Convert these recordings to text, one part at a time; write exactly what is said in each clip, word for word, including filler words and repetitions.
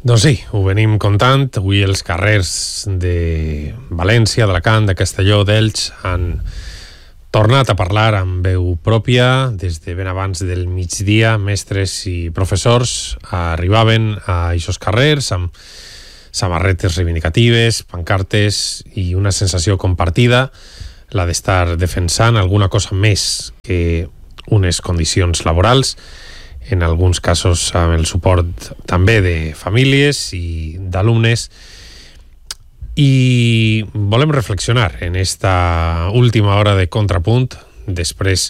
Doncs sí, ho venim contant. Avui els carrers de València, d'Alacant, de Castelló, d'Elx han tornat a parlar amb veu pròpia. Des de ben abans del migdia, mestres i professors arribaven a aquests carrers amb samarretes reivindicatives, pancartes i una sensació compartida, la d'estar defensant alguna cosa més que unes condicions laborals, en alguns casos amb el suport també de famílies i d'alumnes. I volem reflexionar en esta última hora de Contrapunt, després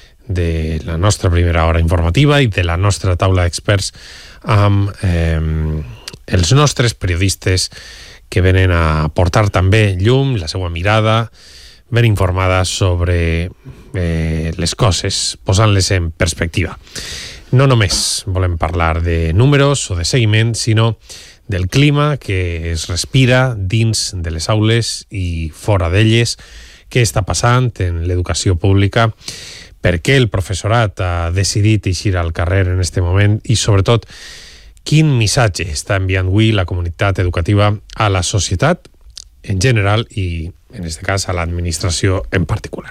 de la nostra primera hora informativa i de la nostra taula d'experts amb eh, els nostres periodistes que venen a portar també llum, la seva mirada ben informada sobre eh, les coses, posant-les en perspectiva. No només volem parlar de números o de seguiment, sinó del clima que es respira dins de les aules i fora d'elles, què està passant en l'educació pública, per què el professorat ha decidit eixir al carrer en aquest moment i, sobretot, quin missatge està enviant avui la comunitat educativa a la societat en general i, en aquest cas, a l'administració en particular.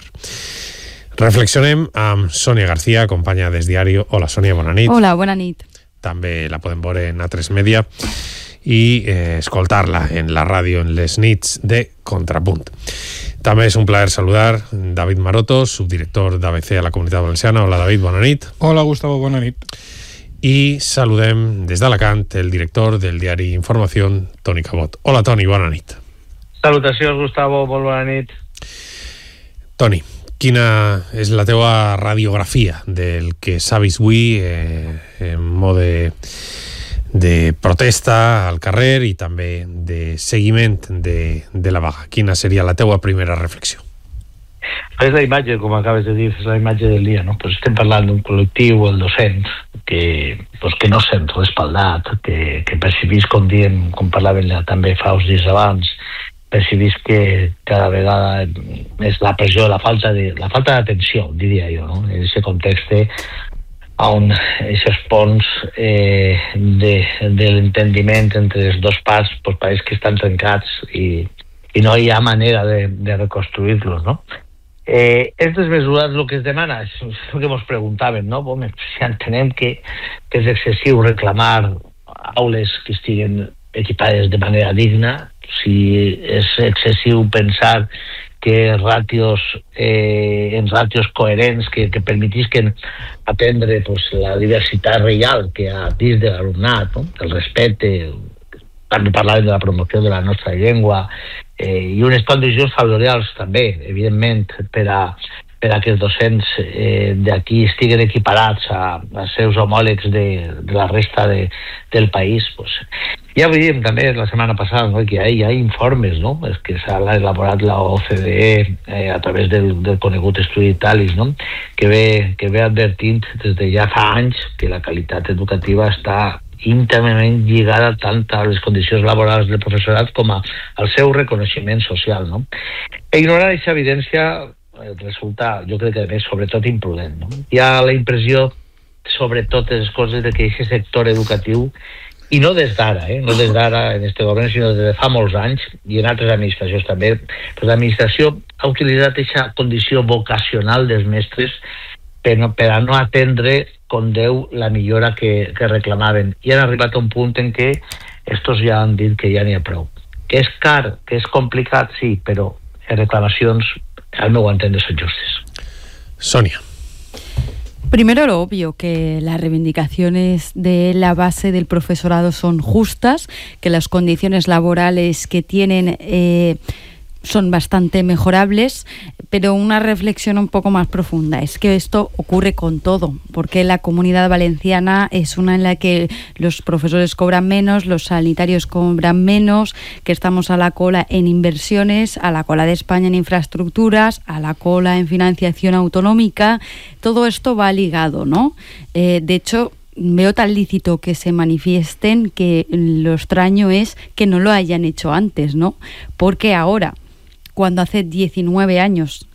Reflexionem amb Sònia García, companya d'Es Diario. Hola, Sònia, bona nit. Hola, bona nit. També la podem veure en A tres Media i eh, escoltar-la en la ràdio en les nits de Contrapunt. També és un plaer saludar David Maroto, subdirector d'A B C a la Comunitat Valenciana. Hola, David, bona nit. Hola, Gustavo, bona nit. I saludem des d'Alacant el director del diari Informació, Toni Cabot. Hola, Toni, bona nit. Salutacions, Gustavo, molt bona nit. Toni, quina és la teva radiografia del que s'ha vist avui eh, en mode de, de protesta al carrer i també de seguiment de, de la vaga? Quina seria la teva primera reflexió? És la imatge, com acabes de dir, és la imatge del dia, no? Pues estem parlant d'un col·lectiu, el docent, que, pues que no s'ha respaldat, que, que percebís, com diem, com parlaven també fa uns dies abans, percebís que cada vegada és la pressió, la falta de la falta d'atenció, diria jo, no? En aquest context on aquests ponts eh, de, de l'entendiment entre els dos parts pues, pareix que estan trencats i, i no hi ha manera de, de reconstruir-los, no? Eh, aquestes mesures el que es demana és el que ens preguntaven, no? Bon, si entenem que, que és excessiu reclamar aules que estiguen equipades de manera digna, si és excessiu pensar que ràtios, eh, en ràtios coherents que, que permetisquen atendre pues, la diversitat real que hi ha dins de l'alumnat, no? El respecte, també parlàvem de la promoció de la nostra llengua eh, i unes condicions favorables també, evidentment, per a, per a que els docents eh, d'aquí estiguen equiparats a, a seus homòlegs de, de la resta de, del país. Pues, ja veiem també la setmana passada, no? Que hi ha, hi ha informes, no? És que s'ha elaborat la O C D E eh, a través del, del conegut estudi Talis, no? Que ve, que ve advertint des de ja fa anys que la qualitat educativa està íntimament lligada tant a les condicions laborals del professorat com a, al seu reconeixement social, no? E ignorar aquesta evidència resulta, jo crec que més, sobretot imprudent, no? Hi ha la impressió, sobre totes les coses, de que aquest sector educatiu, i no des d'ara, eh? no des d'ara en este govern, sinó des de fa molts anys, i en altres administracions també, però l'administració ha utilitzat aquesta condició vocacional dels mestres per, no, per a no atendre com Déu la millora que, que reclamaven. I han arribat a un punt en què estos ja han dit que ja n'hi ha prou. Que és car, que és complicat, sí, però les reclamacions, al meu entendre, són justes. Sònia. Primero lo obvio, que las reivindicaciones de la base del profesorado son justas, que las condiciones laborales que tienen eh, son bastante mejorables, pero una reflexión un poco más profunda es que esto ocurre con todo, porque la Comunidad Valenciana es una en la que los profesores cobran menos, los sanitarios cobran menos, que estamos a la cola en inversiones, a la cola de España en infraestructuras, a la cola en financiación autonómica. Todo esto va ligado, ¿no? Eh, de hecho, veo tan lícito que se manifiesten que lo extraño es que no lo hayan hecho antes, ¿no? Porque ahora, cuando hace diecinueve años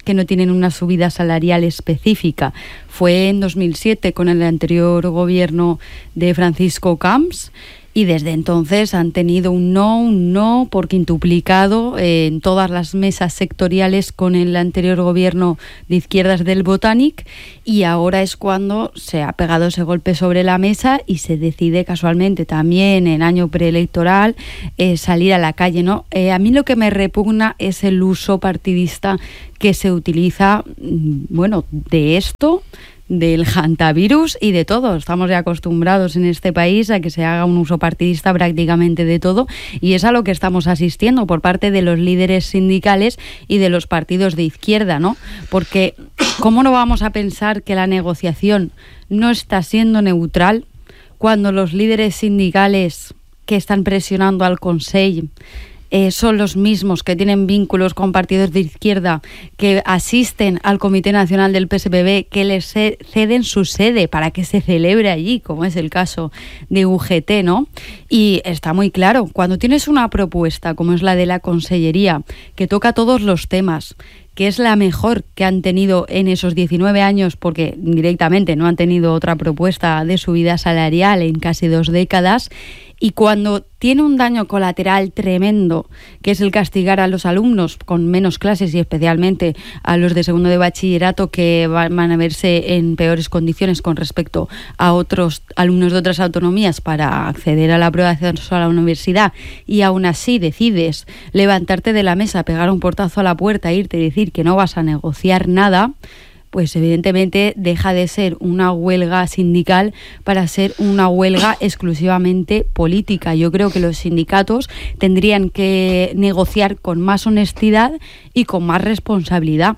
que no tienen una subida salarial específica. Fue en dos mil siete con el anterior gobierno de Francisco Camps, y desde entonces han tenido un no, un no por quintuplicado eh, en todas las mesas sectoriales con el anterior gobierno de izquierdas del Botanic, y ahora es cuando se ha pegado ese golpe sobre la mesa y se decide casualmente también en año preelectoral eh, salir a la calle, ¿no? Eh, a mí lo que me repugna es el uso partidista que se utiliza, bueno, de esto, del hantavirus y de todo. Estamos ya acostumbrados en este país a que se haga un uso partidista prácticamente de todo, y es a lo que estamos asistiendo por parte de los líderes sindicales y de los partidos de izquierda, ¿no? Porque ¿cómo no vamos a pensar que la negociación no está siendo neutral cuando los líderes sindicales que están presionando al Consell Eh, son los mismos que tienen vínculos con partidos de izquierda, que asisten al Comité Nacional del P S P B, que les ceden su sede para que se celebre allí, como es el caso de U G T, ¿no? Y está muy claro, cuando tienes una propuesta como es la de la Consellería, que toca todos los temas, que es la mejor que han tenido en esos diecinueve años, porque directamente no han tenido otra propuesta de subida salarial en casi dos décadas, y cuando tiene un daño colateral tremendo, que es el castigar a los alumnos con menos clases y especialmente a los de segundo de bachillerato, que van a verse en peores condiciones con respecto a otros alumnos de otras autonomías para acceder a la prueba de acceso a la universidad, y aún así decides levantarte de la mesa, pegar un portazo a la puerta, irte y decir que no vas a negociar nada, pues evidentemente deja de ser una huelga sindical para ser una huelga exclusivamente política. Yo creo que los sindicatos tendrían que negociar con más honestidad y con más responsabilidad.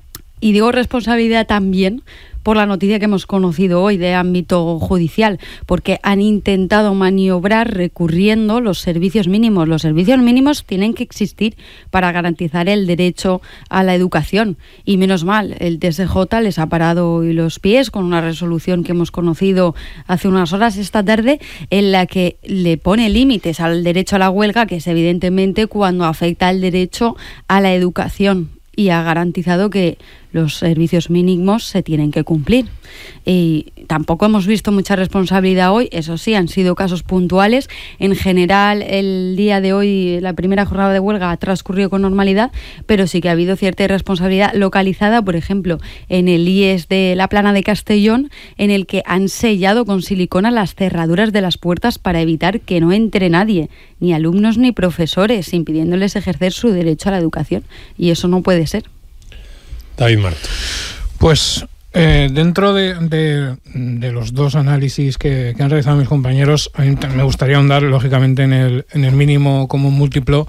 Y digo responsabilidad también por la noticia que hemos conocido hoy de ámbito judicial, porque han intentado maniobrar recurriendo los servicios mínimos. Los servicios mínimos tienen que existir para garantizar el derecho a la educación, y menos mal, el T S J les ha parado hoy los pies con una resolución que hemos conocido hace unas horas esta tarde, en la que le pone límites al derecho a la huelga, que es evidentemente cuando afecta el derecho a la educación, y ha garantizado que los servicios mínimos se tienen que cumplir. Y tampoco hemos visto mucha responsabilidad hoy, eso sí, han sido casos puntuales. En general, el día de hoy, la primera jornada de huelga ha transcurrido con normalidad, pero sí que ha habido cierta irresponsabilidad localizada, por ejemplo, en el I E S de la Plana de Castellón, en el que han sellado con silicona las cerraduras de las puertas para evitar que no entre nadie, ni alumnos ni profesores, impidiéndoles ejercer su derecho a la educación. Y eso no puede ser. David Marto. Pues eh, dentro de, de, de los dos análisis que, que han realizado mis compañeros, a mí me gustaría ahondar lógicamente en el, en el mínimo común múltiplo,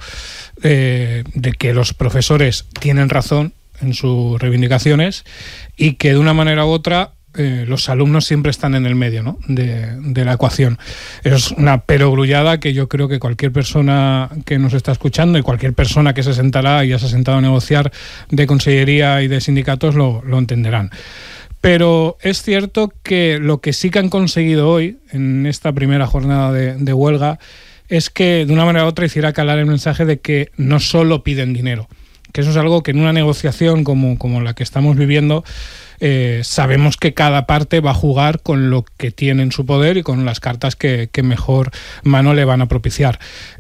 eh, de que los profesores tienen razón en sus reivindicaciones y que de una manera u otra Eh, los alumnos siempre están en el medio, ¿no?, de, de la ecuación. Es una perogrullada que yo creo que cualquier persona que nos está escuchando y cualquier persona que se sentará y ya se ha sentado a negociar de consellería y de sindicatos lo, lo entenderán. Pero es cierto que lo que sí que han conseguido hoy, en esta primera jornada de, de huelga, es que de una manera u otra hiciera calar el mensaje de que no solo piden dinero, que eso es algo que en una negociación como, como la que estamos viviendo, Eh, sabemos que cada parte va a jugar con lo que tiene en su poder y con las cartas que, que mejor mano le van a propiciar.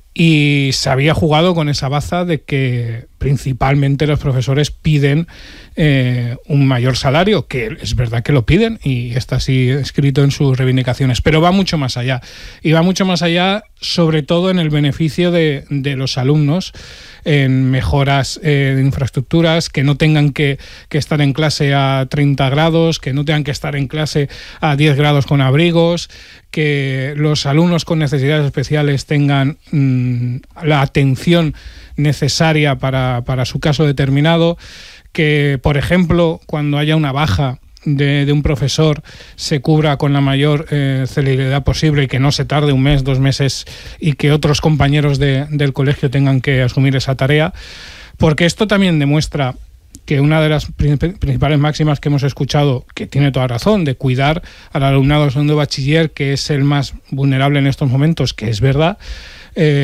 Y se había jugado con esa baza de que principalmente los profesores piden eh, un mayor salario, que es verdad que lo piden y está así escrito en sus reivindicaciones, pero va mucho más allá. Y va mucho más allá, sobre todo en el beneficio de, de los alumnos, en mejoras eh, de infraestructuras, que no tengan que, que estar en clase a treinta grados, que no tengan que estar en clase a diez grados con abrigos, que los alumnos con necesidades especiales tengan mmm, la atención necesaria para, para su caso determinado, que, por ejemplo, cuando haya una baja de, de un profesor se cubra con la mayor eh, celeridad posible y que no se tarde un mes, dos meses y que otros compañeros de, del colegio tengan que asumir esa tarea, porque esto también demuestra que una de las principales máximas que hemos escuchado, que tiene toda razón, de cuidar al alumnado de segundo de bachiller, que es el más vulnerable en estos momentos, que es verdad, eh,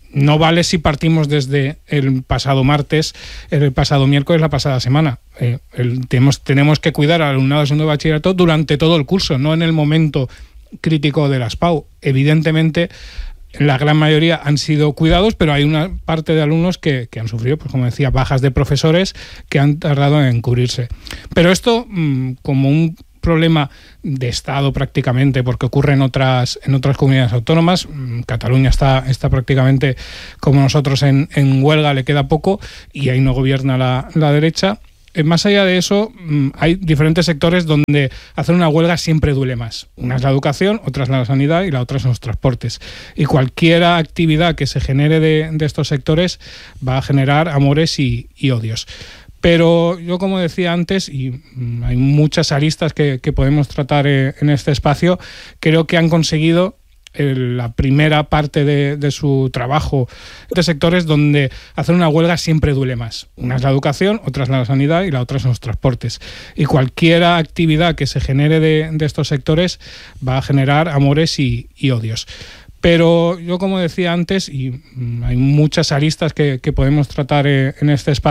no vale si partimos desde el pasado martes, el pasado miércoles, la pasada semana. Eh, el, tenemos, tenemos que cuidar al alumnado de segundo de bachillerato durante todo el curso, no en el momento crítico de las P A U. Evidentemente, la gran mayoría han sido cuidados, pero hay una parte de alumnos que, que han sufrido, pues como decía, bajas de profesores que han tardado en cubrirse. Pero esto, mmm, como un problema de Estado prácticamente, porque ocurre en otras en otras comunidades autónomas. Cataluña está, está prácticamente como nosotros en, en huelga, le queda poco y ahí no gobierna la, la derecha. Más allá de eso, hay diferentes sectores donde hacer una huelga siempre duele más. Una es la educación, otra es la sanidad y la otra son los transportes. Y cualquier actividad que se genere de, de estos sectores va a generar amores y, y odios. Pero yo, como decía antes, y hay muchas aristas que, que podemos tratar en este espacio, creo que han conseguido la primera parte de, de su trabajo de sectores donde hacer una huelga siempre duele más. Una es la educación, otra es la sanidad y la otra son los transportes. Y cualquier actividad que se genere de, de estos sectores va a generar amores y, y odios. Pero yo, como decía antes, y hay muchas aristas que, que podemos tratar en este espacio,